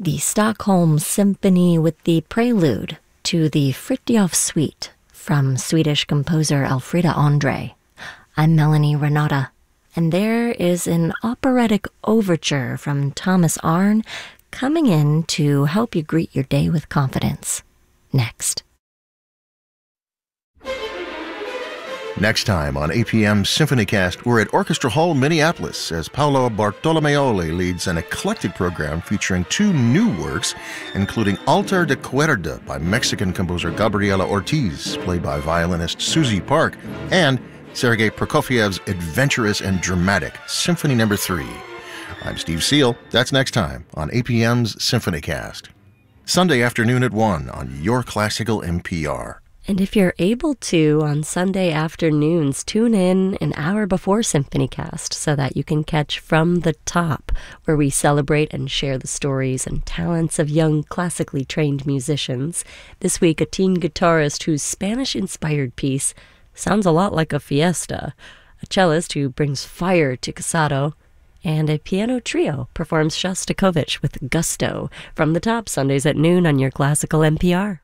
the Stockholm Symphony with the prelude to the Fritiof Suite from Swedish composer Elfrida Andre. I'm Melanie Renata, and there is an operatic overture from Thomas Arne coming in to help you greet your day with confidence. Next. Next time on APM SymphonyCast, we're at Orchestra Hall, Minneapolis, as Paolo Bartolomeoli leads an eclectic program featuring two new works, including Altar de Cuerda by Mexican composer Gabriela Ortiz, played by violinist Susie Park, and Sergei Prokofiev's adventurous and dramatic Symphony No. 3. I'm Steve Seal. That's next time on APM's SymphonyCast. Sunday afternoon at 1 on Your Classical NPR. And if you're able to, on Sunday afternoons, tune in an hour before SymphonyCast so that you can catch From the Top, where we celebrate and share the stories and talents of young classically trained musicians. This week, a teen guitarist whose Spanish-inspired piece sounds a lot like a fiesta, a cellist who brings fire to Casado, and a piano trio performs Shostakovich with gusto. From the Top, Sundays at noon on Your Classical NPR.